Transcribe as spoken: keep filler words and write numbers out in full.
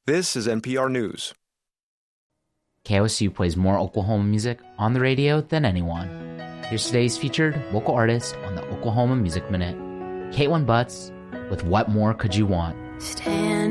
This is N P R News. K O S U plays more Oklahoma music on the radio than anyone. Here's today's featured local artist on the Oklahoma Music Minute, Kaitlyn Butts with What More Could You Want? Stand